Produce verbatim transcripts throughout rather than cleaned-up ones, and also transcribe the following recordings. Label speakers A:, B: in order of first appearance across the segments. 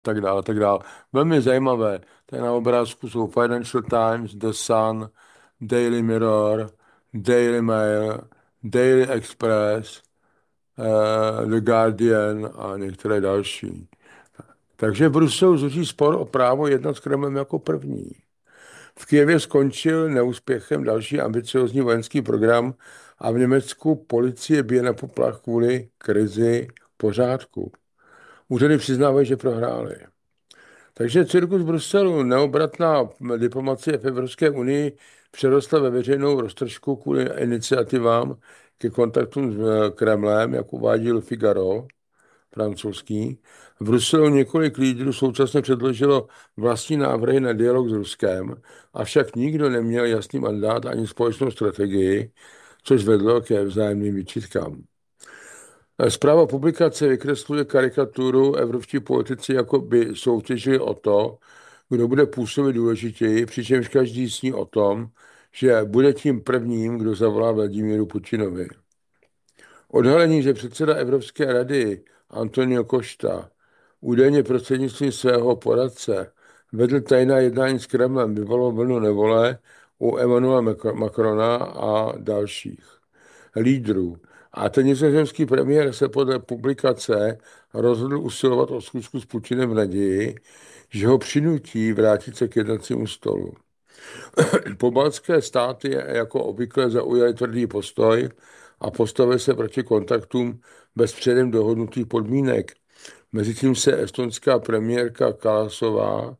A: tak dále, tak dále. Velmi zajímavé. Tady na obrázku jsou Financial Times, The Sun, Daily Mirror, Daily Mail, Daily Express, uh, The Guardian a některé další. Takže v Bruselu zuří spor o právo jednat s Kremlem jako první. V Kyjevě skončil neúspěchem další ambiciozní vojenský program a v Německu policie bije na poplach kvůli krizi pořádku. Úřady přiznávají, že prohráli. Takže cirkus Bruselu, neobratná diplomacie v Evropské unii přerostla ve veřejnou roztržku kvůli iniciativám ke kontaktům s Kremlem, jak uvádí Le Figaro, francouzský. V Bruselu několik lídrů současně předložilo vlastní návrhy na dialog s Ruskem, avšak nikdo neměl jasný mandát ani společnou strategii, což vedlo ke vzájemným výčitkám. Zpráva publikace vykresluje karikaturu evropští politici, jako by soutěžili o to, kdo bude působit důležitěji, přičemž každý sní o tom, že bude tím prvním, kdo zavolá Vladimíru Putinovi. Odhalení, že předseda Evropské rady Antonio Costa údajně prostřednictvím svého poradce vedl tajná jednání s Kremlem, vyvolalo vlnu nevole u Emmanuela Macrona a dalších lídrů. A ten nizozemský premiér se podle publikace rozhodl usilovat o schůzku s Putinem v naději, že ho přinutí vrátit se k jednacímu stolu. Pobaltské státy jako obvykle zaujaly tvrdý postoj a postavili se proti kontaktům bez předem dohodnutých podmínek. Mezitím se estonská premiérka Kalasová,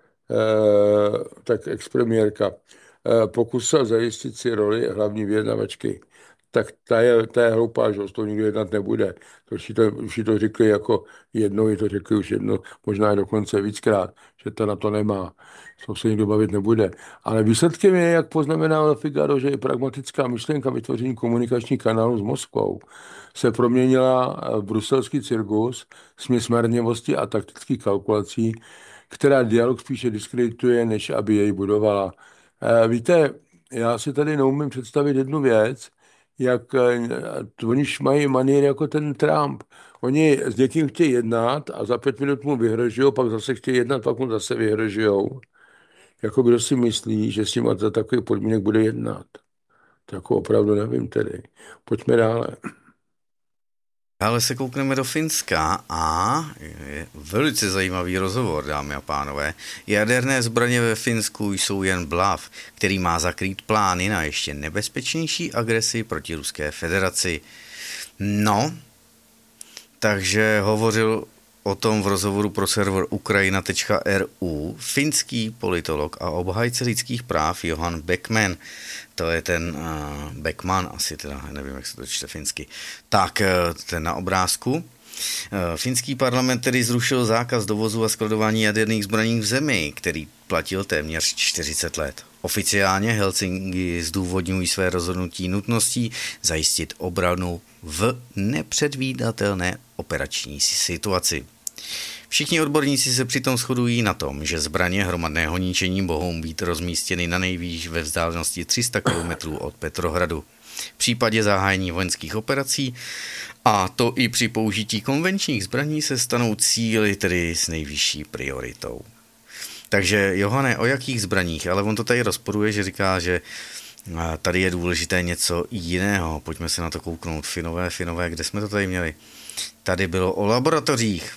A: eh, tak expremiérka, eh, pokusila zajistit si roli hlavní vyjednavačky. Tak ta je, ta je hloupá, že to nikdo jednat nebude. To už, to už to řekli jako jednou, je to řekli už jedno, možná i dokonce víckrát, že ta na to nemá. To se nikdo bavit nebude. Ale výsledkem je, jak poznamenal Figaro, že je pragmatická myšlenka vytvoření komunikačních kanálů s Moskvou se proměnila v bruselský cirkus, směs marněvosti a taktických kalkulací, která dialog spíše diskredituje, než aby jej budovala. Víte, já si tady neumím představit jednu věc, jak oni mají maníry jako ten Trump. Oni s někým chtějí jednat a za pět minut mu vyhrožují, pak zase chtějí jednat, pak mu zase vyhrožují. Jako kdo si myslí, že s ním za takový podmínek bude jednat. To jako opravdu nevím tedy. Pojďme dále.
B: Dále se koukneme do Finska a je velice zajímavý rozhovor, dámy a pánové. Jaderné zbraně ve Finsku jsou jen blav, který má zakrýt plány na ještě nebezpečnější agresi proti Ruské federaci. No, takže hovořil o tom v rozhovoru pro server Ukrajina tečka er u finský politolog a obhájce lidských práv Johan Beckman. To je ten uh, Beckman, asi teda, nevím, jak se to čte finsky. Tak, uh, ten na obrázku. Uh, finský parlament tedy zrušil zákaz dovozu a skladování jaderných zbraní v zemi, který platil téměř čtyřicet let. Oficiálně Helsinki zdůvodňují své rozhodnutí nutností zajistit obranu v nepředvídatelné operační situaci. Všichni odborníci se přitom shodují na tom, že zbraně hromadného ničení mohou být rozmístěny na nejvýš ve vzdálenosti tři sta kilometrů od Petrohradu. V případě zahájení vojenských operací, a to i při použití konvenčních zbraní, se stanou cíly tedy s nejvyšší prioritou. Takže Johane, o jakých zbraních? Ale on to tady rozporuje, že říká, že tady je důležité něco jiného. Pojďme se na to kouknout. Finové, Finové, kde jsme to tady měli? Tady bylo o laboratořích.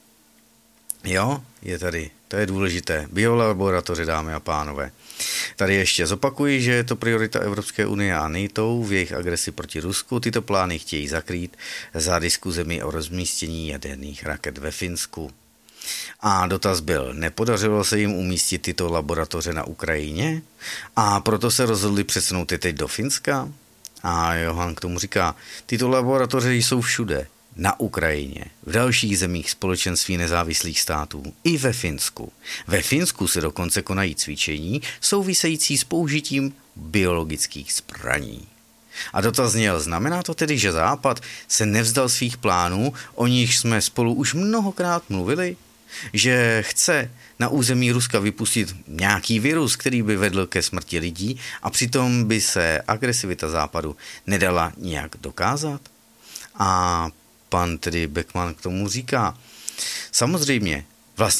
B: Jo, je tady. To je důležité. Biolaboratoře, dámy a pánové. Tady ještě zopakuji, že je to priorita Evropské unie a NATO v jejich agresi proti Rusku. Tyto plány chtějí zakrýt za diskuzemi o rozmístění jaderných raket ve Finsku. A dotaz byl, nepodařilo se jim umístit tyto laboratoře na Ukrajině? A proto se rozhodli přesunout teď do Finska? A Johan k tomu říká, tyto laboratoře jsou všude. Na Ukrajině, v dalších zemích společenství nezávislých států, i ve Finsku. Ve Finsku se dokonce konají cvičení související s použitím biologických zbraní. A dotaz zněl, znamená to tedy, že Západ se nevzdal svých plánů, o nich jsme spolu už mnohokrát mluvili? Že chce na území Ruska vypustit nějaký virus, který by vedl ke smrti lidí a přitom by se agresivita Západu nedala nijak dokázat? A pan tedy Beckman k tomu říká, samozřejmě